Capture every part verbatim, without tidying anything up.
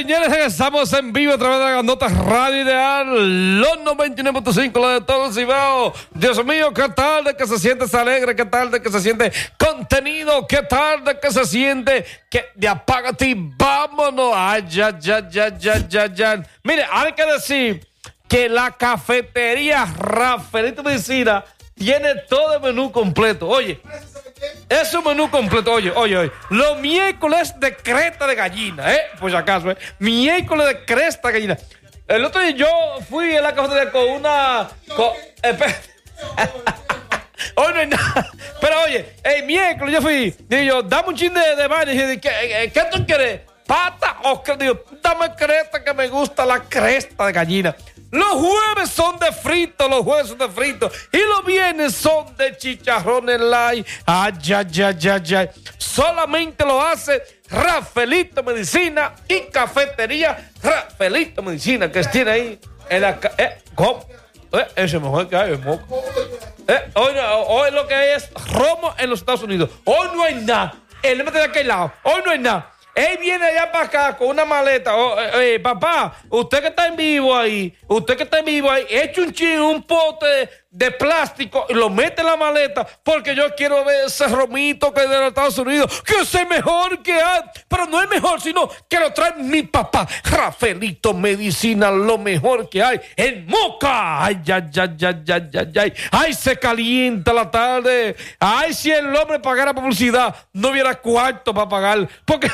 señores, estamos en vivo a través de la Grandota Radio Ideal, los noventa y nueve punto cinco, lo de todo el Cibao. Dios mío, qué tarde que se siente, se alegre, qué tarde que se siente contenido, qué tarde que se siente que de apágate y vámonos. Ay, ya, ya, ya, ya, ya, ya. Mire, hay que decir que la cafetería Rafaelito Medicina tiene todo el menú completo. Oye, es un menú completo. Oye, oye, oye. Los miércoles de cresta de gallina, ¿eh? Por si acaso, ¿eh? Miércoles de cresta de gallina. El otro día yo fui a la cafetería con una... Con, eh, hoy no hay nada. Pero oye, el miércoles yo fui. Digo yo, dame un chin de, de baile. Y dije, ¿qué, ¿qué tú quieres? ¿Pata o qué? Digo, dame cresta que me gusta la cresta de gallina. Los jueves son de frito, los jueves son de frito. Y los viernes son de chicharrones light. Ay, ay, ay, ay, ay. Solamente lo hace Rafaelito Medicina y Cafetería Rafaelito Medicina, que tiene ahí en la... Eh, ¿Cómo? Eh, ese es mejor que hay, el moco. Eh, hoy, no, hoy lo que es romo en los Estados Unidos. Hoy no hay nada. Él me de aquel lado. Hoy no hay nada. Él viene allá para acá con una maleta. Oh, eh, eh, papá, usted que está en vivo ahí, usted que está en vivo ahí, echa un chin, un pote de plástico y lo mete en la maleta porque yo quiero ver ese romito que es de los Estados Unidos, que es el mejor que hay. Pero no es mejor, sino que lo trae mi papá. Rafaelito Medicina, lo mejor que hay en Moca. Ay, ay, ay, ay, ay, ay, ay. Ay, se calienta la tarde. Ay, si el hombre pagara publicidad, no hubiera cuarto para pagar. Porque...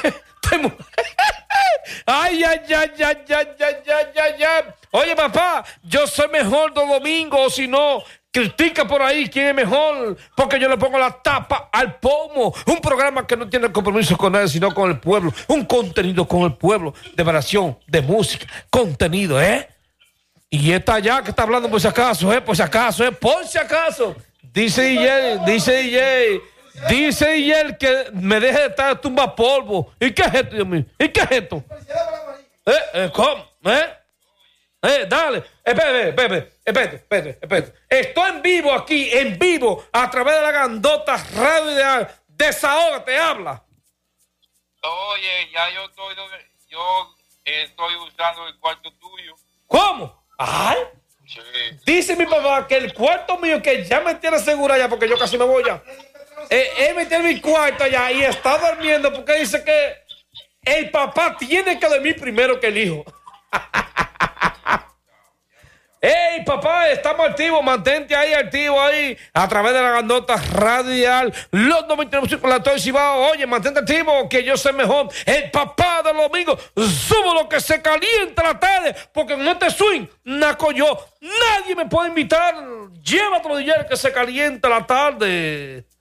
Ay, ay, ay, ay, ay, ay, ay, ay, ay. Oye, papá, yo soy mejor los domingos, o si no, critica por ahí quién es mejor, porque yo le pongo la tapa al pomo. Un programa que no tiene compromiso con nadie, sino con el pueblo. Un contenido con el pueblo, de variación, de música, contenido, ¿eh? Y esta ya que está hablando por si acaso, ¿eh? Por si acaso, ¿eh? Por si acaso. Dice D J, dice D J. Dice y él que me deje de estar tumba polvo. ¿Y qué es esto, Dios mío? ¿Y qué es esto? ¿Eh? ¿Eh? ¿Cómo? ¿Eh? ¿Eh? Dale. Espérate, espérate, espérate, espérate, espérate. Estoy en vivo aquí, en vivo, a través de la Grandota Radio Ideal. Desahógate, habla. Oye, ya yo estoy, yo estoy usando el cuarto tuyo. ¿Cómo? ¿Ay? Sí. Dice mi papá que el cuarto mío, que ya me tiene segura ya, porque yo casi me voy ya. Eh, él me tiene mi cuarto allá y está durmiendo porque dice que el papá tiene que dormir primero que el hijo. ¡Ey, papá! Estamos activos, mantente ahí activo ahí a través de la Grandota Radial, los noventa y nueve con la Torre Cibao. Oye, mantente activo, que yo soy mejor. El papá de los domingos, subo lo que se calienta la tarde, porque en este swing, naco yo, nadie me puede invitar. Llévatelo, D J, que se calienta la tarde.